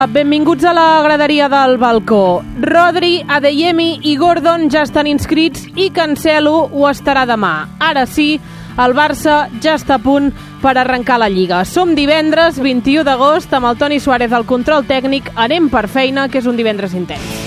Benvinguts a la graderia del balcó. Rodri, Adeyemi i Gordon ja estan inscrits i Cancelo ho estarà demà. Ara sí, el Barça ja està a punt per arrencar la Lliga. Som divendres 21 d'agost amb el Toni Suárez al control tècnic. Anem per feina, que és un divendres intens.